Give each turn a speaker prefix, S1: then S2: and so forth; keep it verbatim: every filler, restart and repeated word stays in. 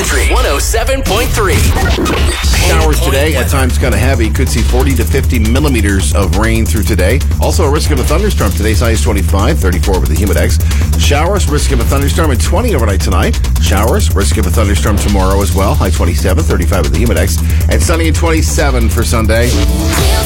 S1: Country one oh seven point three.
S2: Showers today, at times kind of heavy. Could see forty to fifty millimeters of rain through today. Also a risk of a thunderstorm. Today's high is twenty-five, thirty-four with the Humidex. Showers, risk of a thunderstorm at twenty overnight tonight. Showers, risk of a thunderstorm tomorrow as well. High twenty-seven, thirty-five with the Humidex. And sunny at twenty-seven for Sunday.